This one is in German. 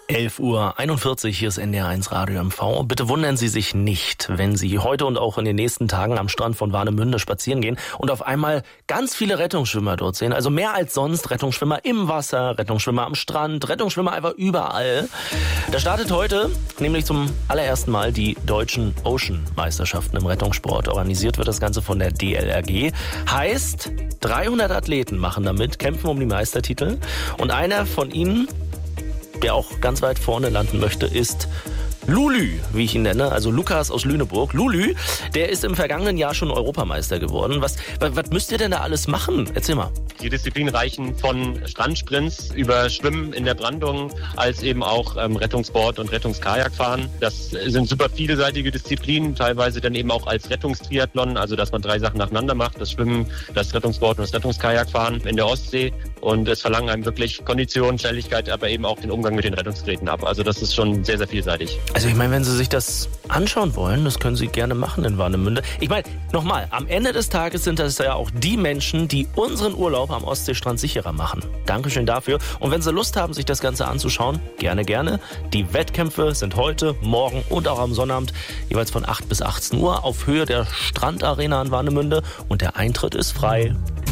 11:41 Uhr, hier ist NDR1 Radio MV. Bitte wundern Sie sich nicht, wenn Sie heute und auch in den nächsten Tagen am Strand von Warnemünde spazieren gehen und auf einmal ganz viele Rettungsschwimmer dort sehen. Also mehr als sonst. Rettungsschwimmer im Wasser, Rettungsschwimmer am Strand, Rettungsschwimmer einfach überall. Da startet heute nämlich zum allerersten Mal die deutschen Ocean-Meisterschaften im Rettungssport. Organisiert wird das Ganze von der DLRG. Heißt, 300 Athleten machen damit, kämpfen um die Meistertitel. Und einer von ihnen, der auch ganz weit vorne landen möchte, ist Lulü, wie ich ihn nenne, also Lukas aus Lüneburg. Lulü, der ist im vergangenen Jahr schon Europameister geworden. Was müsst ihr denn da alles machen? Erzähl mal. Die Disziplinen reichen von Strandsprints über Schwimmen in der Brandung als eben auch Rettungsboard und Rettungskajakfahren. Das sind super vielseitige Disziplinen, teilweise dann eben auch als Rettungstriathlon, also dass man 3 Sachen nacheinander macht, das Schwimmen, das Rettungsboard und das Rettungskajakfahren in der Ostsee. Und es verlangen einem wirklich Kondition, Schnelligkeit, aber eben auch den Umgang mit den Rettungsgeräten ab. Also das ist schon sehr, sehr vielseitig. Also ich meine, wenn Sie sich das anschauen wollen, das können Sie gerne machen in Warnemünde. Ich meine, nochmal, am Ende des Tages sind das ja auch die Menschen, die unseren Urlaub am Ostseestrand sicherer machen. Dankeschön dafür. Und wenn Sie Lust haben, sich das Ganze anzuschauen, gerne, gerne. Die Wettkämpfe sind heute, morgen und auch am Sonnabend jeweils von 8 bis 18 Uhr auf Höhe der Strandarena in Warnemünde. Und der Eintritt ist frei.